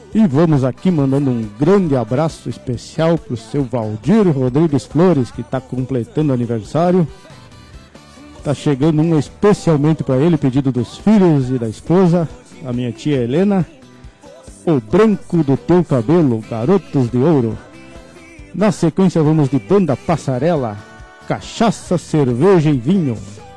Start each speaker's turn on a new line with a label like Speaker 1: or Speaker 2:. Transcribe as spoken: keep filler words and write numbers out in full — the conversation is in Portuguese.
Speaker 1: E vamos aqui mandando um grande abraço especial pro seu Valdir Rodrigues Flores, que está completando aniversário. Tá chegando um especialmente para ele, pedido dos filhos e da esposa, a minha tia Helena. O Branco do Teu Cabelo, Garotos de Ouro. Na sequência vamos de Banda Passarela, Cachaça, Cerveja e Vinho.